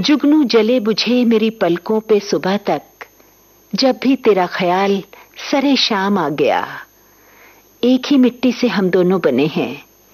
जुगनू जले बुझे मेरी पलकों पे सुबह तक, जब भी तेरा ख्याल सरे शाम आ गया। एक ही मिट्टी से हम दोनों बने हैं,